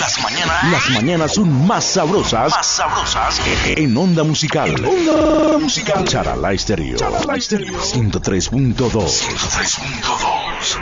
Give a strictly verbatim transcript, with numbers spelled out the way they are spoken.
Las mañanas, las mañanas son más sabrosas, más sabrosas en Onda Musical. Onda Musical. Charalá Estéreo. Charalá Estéreo. ciento tres punto dos. ciento tres punto dos.